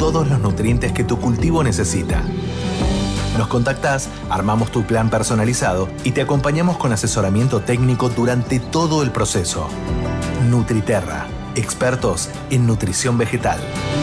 todos los nutrientes que tu cultivo necesita. Nos contactás, armamos tu plan personalizado y te acompañamos con asesoramiento técnico durante todo el proceso. Nutriterra, expertos en nutrición vegetal.